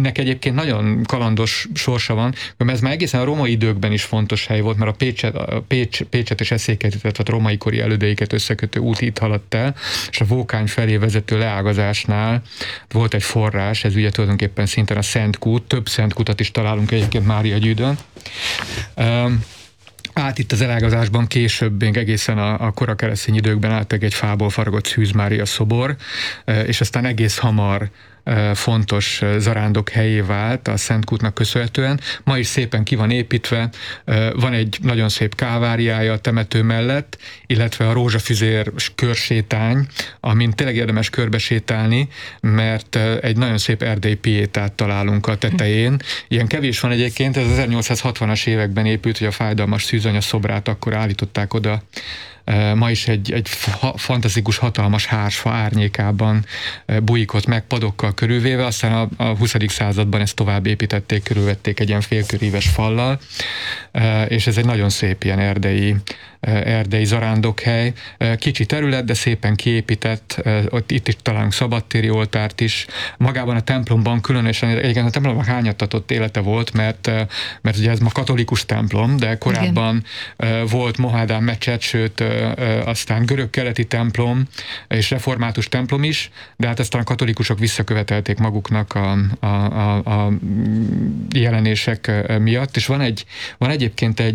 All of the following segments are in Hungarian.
aminek egyébként nagyon kalandos sorsa van, mert ez már egészen a római időkben is fontos hely volt, mert a Pécset és Eszéket, tehát a római kori elődeiket összekötő út itt haladt el, és a Vókány felé vezető leágazásnál volt egy forrás, ez ugye tulajdonképpen szinten a Szentkút, több Szentkutat is találunk egyébként Máriagyűdön. Át itt az elágazásban később, még egészen a korakeresztény időkben áttek egy fából faragott Szűz Mária szobor, és aztán egész hamar fontos zarándok helyé vált a Szentkútnak köszönhetően. Ma is szépen ki van építve, van egy nagyon szép káváriája a temető mellett, illetve a rózsafüzér körsétány, amin tényleg érdemes körbesétálni, mert egy nagyon szép erdélyi piétát találunk a tetején. Ilyen kevés van egyébként, ez az 1860-as években épült, hogy a fájdalmas szűzanya szobrát akkor állították oda. Ma is egy fantasztikus, hatalmas hársfa árnyékában bujikott meg padokkal körülvéve, aztán a 20. században ezt tovább építették, körülvették egy ilyen félköríves fallal, és ez egy nagyon szép ilyen erdei zarándokhely. Kicsi terület, de szépen kiépített, itt is találunk szabadtéri oltárt is. Magában a templomban különösen, egyébként a templomban hányattatott élete volt, mert ugye ez ma katolikus templom, de korábban volt mohádán mecset, sőt aztán görög-keleti templom és református templom is, de hát aztán a katolikusok visszakövetelték maguknak a jelenések miatt, és van egyébként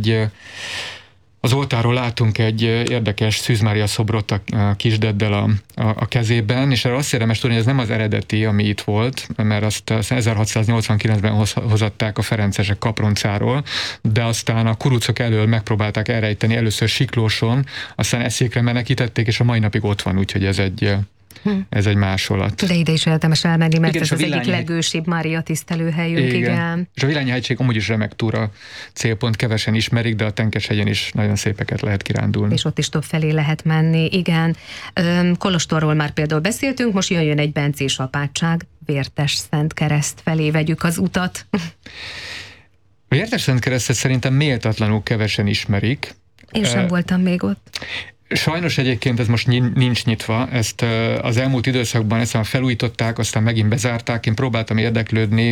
az oltáról látunk egy érdekes Szűz Mária szobrot a kisdeddel a kezében, és erre azt érdemes tudni, hogy ez nem az eredeti, ami itt volt, mert azt 1689-ben hozatták a ferencesek Kaproncáról, de aztán a kurucok elől megpróbálták elrejteni először Siklóson, aztán Eszékre menekítették, és a mai napig ott van, úgyhogy ez egy másolat. De ide is érdemes elmenni, mert igen, ez az egyik legősibb Mária tisztelőhelyünk, igen. És a Villányi-hegység amúgy is remek túra célpont, kevesen ismerik, de a Tenkeshegyen is nagyon szépeket lehet kirándulni. És ott is több felé lehet menni, igen. Kolostorról már például beszéltünk, most jön egy bencés apátság, Vértessentkereszt felé vegyük az utat. A Vértessentkeresztet szerintem méltatlanul kevesen ismerik. Én sem voltam még ott. Sajnos egyébként ez most nincs nyitva, ezt az elmúlt időszakban ezt felújították, aztán megint bezárták, én próbáltam érdeklődni,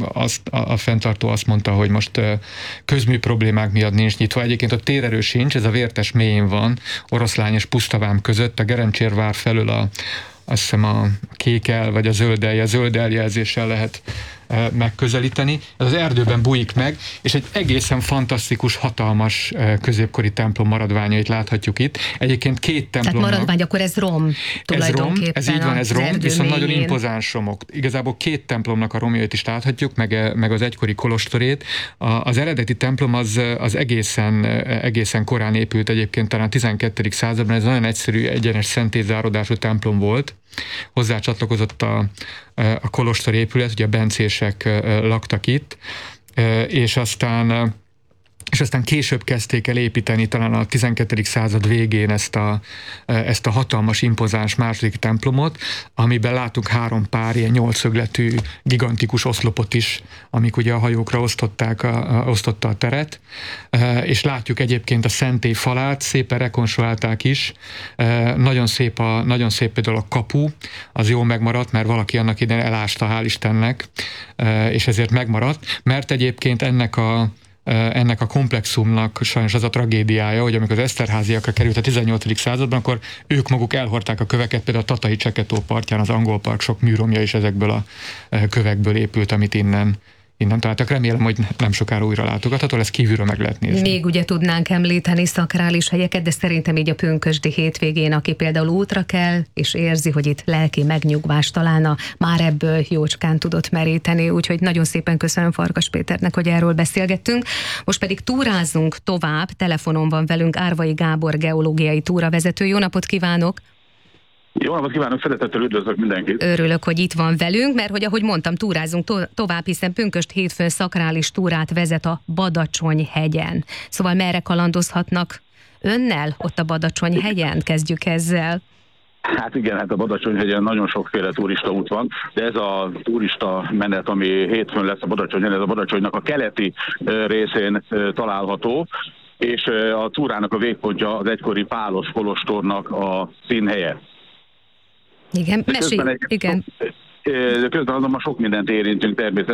a fenntartó azt mondta, hogy most közmű problémák miatt nincs nyitva. Egyébként a térerő sincs, ez a Vértes mélyén van, Oroszlány és Pusztavám között, a Gerencsérvár felől azt hiszem a kék-el vagy a zöld eljelzéssel lehet megközelíteni. Ez az erdőben bújik meg, és egy egészen fantasztikus, hatalmas középkori templom maradványait láthatjuk itt. Egyébként két templomnak... Tehát maradvány, akkor ez rom tulajdonképpen. Ez így van, ez rom, viszont nagyon impozáns romok. Igazából két templomnak a romjait is láthatjuk, meg az egykori kolostorét. Az eredeti templom az egészen korán épült, egyébként talán 12. században, ez nagyon egyszerű, egyenes szentélyzárodású templom volt. Hozzá csatlakozott a kolostor épület, ugye a bencések laktak itt, és aztán később kezdték el építeni talán a 12. század végén ezt a hatalmas, impozáns második templomot, amiben látunk 3 pár ilyen 8-szögletű, gigantikus oszlopot is, amik ugye a hajókra osztotta a teret, és látjuk egyébként a szentély falát, szépen rekonstruálták is, nagyon szép például a kapu, az jól megmaradt, mert valaki annak idején elásta, hál' Istennek, és ezért megmaradt, mert egyébként ennek a komplexumnak sajnos az a tragédiája, hogy amikor az Eszterháziakra került a 18. században, akkor ők maguk elhordták a köveket, például a Tatai Cseketó partján az Angol Park sok műromja is ezekből a kövekből épült, amit innen találtak. Remélem, hogy nem sokára újra látogatható, ezt kívülről meg lehet nézni. Még ugye tudnánk említeni szakrális helyeket, de szerintem így a pünkösdi hétvégén, aki például útra kell, és érzi, hogy itt lelki megnyugvás találna, már ebből jócskán tudott meríteni, úgyhogy nagyon szépen köszönöm Farkas Péternek, hogy erről beszélgettünk. Most pedig túrázunk tovább, telefonon van velünk Árvai Gábor geológiai túravezető. Jó napot kívánok! Jó napot kívánok, szeretettel üdvözlök mindenkit! Örülök, hogy itt van velünk, mert hogy ahogy mondtam, túrázunk tovább, hiszen pünkösd hétfőn szakrális túrát vezet a Badacsony-hegyen. Szóval merre kalandozhatnak önnel ott a Badacsony-hegyen? Kezdjük ezzel. Hát igen, a Badacsony-hegyen nagyon sokféle turista út van, de ez a turista menet, ami hétfőn lesz a Badacsonyon, ez a Badacsonynak a keleti részén található, és a túrának a végpontja az egykori Pálos kolostornak a színhelye. Igen, mesélj, igen. Közben azonban sok mindent érintünk természetesen.